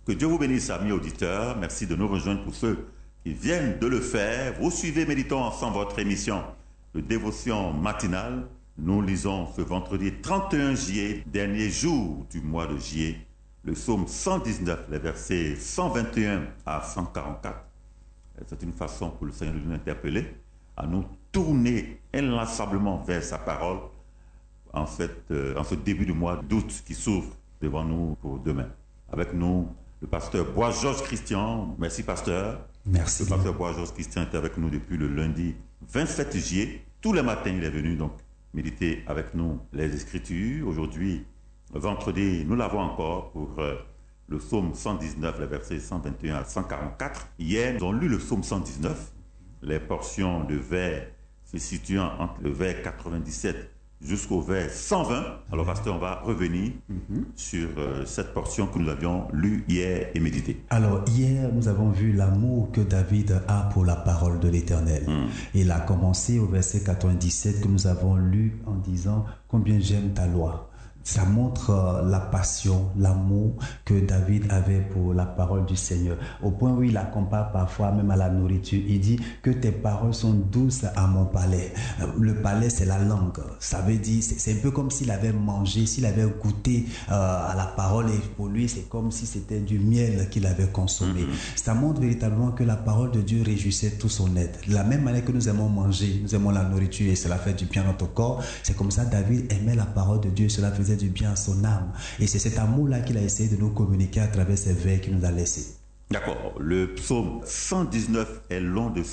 Que Dieu vous bénisse, amis auditeurs. Merci de nous rejoindre pour ceux qui viennent de le faire. Vous suivez, méditons ensemble votre émission de dévotion matinale. Nous lisons ce vendredi 31 juillet, dernier jour du mois de juillet, le psaume 119, les versets 121 à 144. C'est une façon pour le Seigneur de nous interpeller, à nous tourner inlassablement vers sa parole en ce début du mois d'août qui s'ouvre devant nous pour demain. Avec nous, le pasteur Bois-Georges Christian. Merci, pasteur. Merci. Le pasteur Bois-Georges Christian est avec nous depuis le lundi 27 juillet. Tous les matins, il est venu donc méditer avec nous les Écritures. Aujourd'hui, vendredi, nous l'avons encore pour le psaume 119, les versets 121 à 144. Hier, nous avons lu le psaume 119, les portions de vers se situant entre le vers 97 jusqu'au vers 120. Alors, pasteur, on va revenir sur cette portion que nous avions lue hier et méditée. Alors, hier, nous avons vu l'amour que David a pour la parole de l'Éternel. Il a commencé au verset 97 que nous avons lu en disant « Combien j'aime ta loi ». Ça montre la passion, l'amour que David avait pour la parole du Seigneur. Au point où il la compare parfois même à la nourriture. Il dit que tes paroles sont douces à mon palais. Le palais, c'est la langue. Ça veut dire, c'est un peu comme s'il avait mangé, s'il avait goûté à la parole. Et pour lui, c'est comme si c'était du miel qu'il avait consommé. Ça montre véritablement que la parole de Dieu réjouissait tout son être. De la même manière que nous aimons manger, nous aimons la nourriture et cela fait du bien à notre corps. C'est comme ça David aimait la parole de Dieu. Cela faisait du bien à son âme. Et c'est cet amour-là qu'il a essayé de nous communiquer à travers ces vers qu'il nous a laissés. D'accord. Le psaume 119 est long de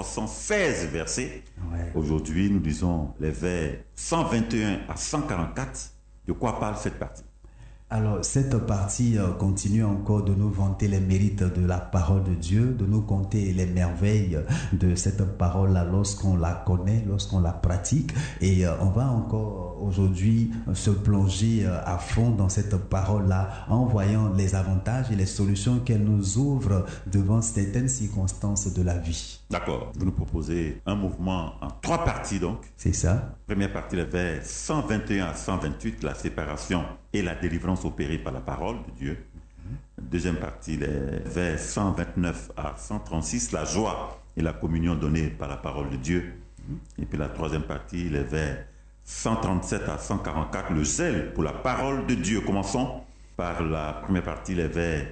176 versets. Ouais. Aujourd'hui, nous lisons les vers 121 à 144. De quoi parle cette partie? Alors, cette partie continue encore de nous vanter les mérites de la parole de Dieu, de nous conter les merveilles de cette parole-là lorsqu'on la connaît, lorsqu'on la pratique. Et on va encore aujourd'hui se plonger à fond dans cette parole-là en voyant les avantages et les solutions qu'elle nous ouvre devant certaines circonstances de la vie. D'accord. Vous nous proposez un mouvement en 3 parties donc. C'est ça. Première partie, les vers 121 à 128, la séparation et la délivrance opérée par la parole de Dieu. Deuxième partie, les vers 129 à 136, la joie et la communion donnée par la parole de Dieu. Et puis la troisième partie, les vers 137 à 144, le zèle pour la parole de Dieu. Commençons par la première partie, les vers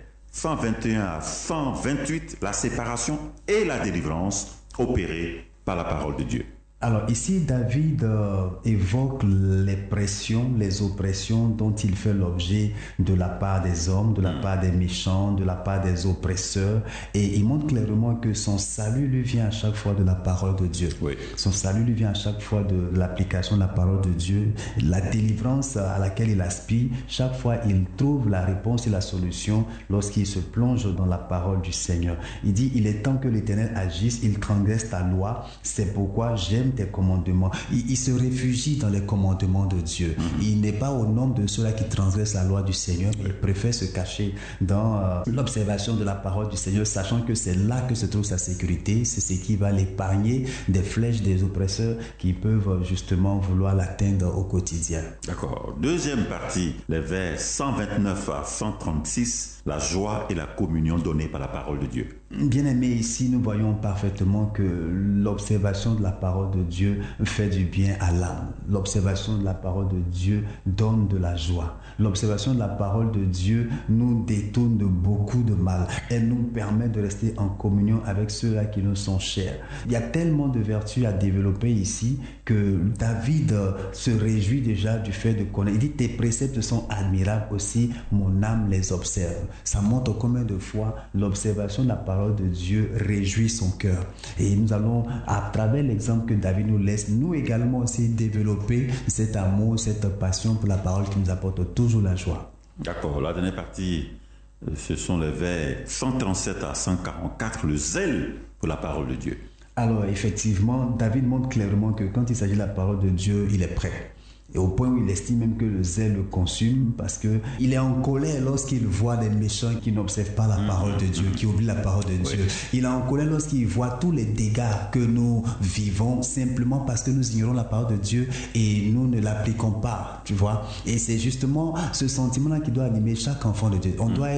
121 à 128, la séparation et la délivrance opérée par la parole de Dieu. Alors ici, David évoque les pressions, les oppressions dont il fait l'objet de la part des hommes, de la part des méchants, de la part des oppresseurs. Et il montre clairement que son salut lui vient à chaque fois de la parole de Dieu. Oui. Son salut lui vient à chaque fois de l'application de la parole de Dieu. La délivrance à laquelle il aspire, chaque fois il trouve la réponse et la solution lorsqu'il se plonge dans la parole du Seigneur. Il dit, il est temps que l'Éternel agisse, il transgresse ta loi, c'est pourquoi j'aime tes commandements. Il se réfugie dans les commandements de Dieu. Il n'est pas au nombre de ceux-là qui transgressent la loi du Seigneur, mais il préfère se cacher dans l'observation de la parole du Seigneur, sachant que c'est là que se trouve sa sécurité. C'est ce qui va l'épargner des flèches des oppresseurs qui peuvent justement vouloir l'atteindre au quotidien. D'accord. Deuxième partie, les vers 129 à 136, la joie et la communion donnée par la parole de Dieu. Bien aimé, ici nous voyons parfaitement que l'observation de la parole de Dieu fait du bien à l'âme. L'observation de la parole de Dieu donne de la joie. L'observation de la parole de Dieu nous détourne de beaucoup de mal. Elle nous permet de rester en communion avec ceux-là qui nous sont chers. Il y a tellement de vertus à développer ici que David se réjouit déjà du fait de connaître. Il dit, tes préceptes sont admirables aussi, mon âme les observe. Ça montre combien de fois l'observation de la parole de Dieu réjouit son cœur. Et nous allons, à travers l'exemple que David nous laisse, nous également aussi développer cet amour, cette passion pour la parole qui nous apporte toujours la joie. D'accord. La dernière partie, ce sont les vers 137 à 144, le zèle pour la parole de Dieu. Alors effectivement, David montre clairement que quand il s'agit de la parole de Dieu, il est prêt. Et au point où il estime même que le zèle le consume parce qu'il est en colère lorsqu'il voit des méchants qui n'observent pas la parole de Dieu, qui oublient la parole de Dieu. Il est en colère lorsqu'il voit tous les dégâts que nous vivons simplement parce que nous ignorons la parole de Dieu et nous ne l'appliquons pas, tu vois. Et c'est justement ce sentiment-là qui doit animer chaque enfant de Dieu. On doit